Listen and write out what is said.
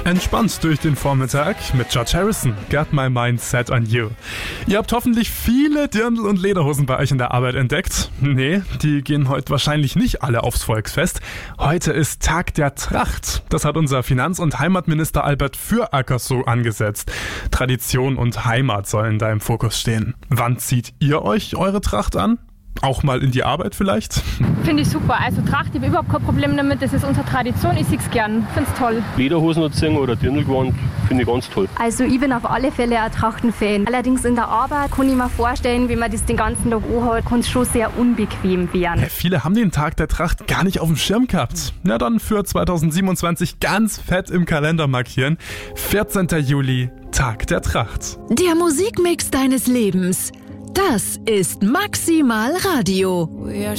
Entspannt durch den Vormittag mit George Harrison, Got My Mind Set on You. Ihr habt hoffentlich viele Dirndl- und Lederhosen bei euch in der Arbeit entdeckt. Nee, die gehen heute wahrscheinlich nicht alle aufs Volksfest. Heute ist Tag der Tracht. Das hat unser Finanz- und Heimatminister Albert Füracker so angesetzt. Tradition und Heimat sollen da im Fokus stehen. Wann zieht ihr euch eure Tracht an? Auch mal in die Arbeit vielleicht? Finde ich super. Also Tracht, ich habe überhaupt kein Problem damit. Das ist unsere Tradition. Ich sehe es gern. Finde es toll. Lederhosen anziehen oder Dirndlgewand finde ich ganz toll. Also ich bin auf alle Fälle ein Trachtenfan. Allerdings in der Arbeit kann ich mir vorstellen, wenn man das den ganzen Tag anhat, kann es schon sehr unbequem werden. Ja, viele haben den Tag der Tracht gar nicht auf dem Schirm gehabt. Na dann für 2027 ganz fett im Kalender markieren. 14. Juli, Tag der Tracht. Der Musikmix deines Lebens. Das ist Maximal Radio.